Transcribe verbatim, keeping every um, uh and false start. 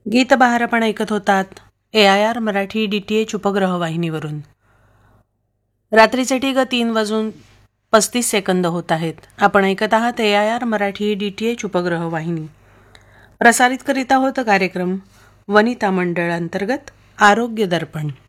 गीतबहार आपण ऐकत होतात ए I R Marathi D T H उपग्रह वाहिनीवरून. रात्रीचे टी ग तीन वाजून पस्तीस सेकंद होत आहेत. आपण ऐकत आहात ए I R Marathi D T H उपग्रह वाहिनी. प्रसारित करीत आहोत कार्यक्रम वनिता मंडळ अंतर्गत आरोग्य दर्पण.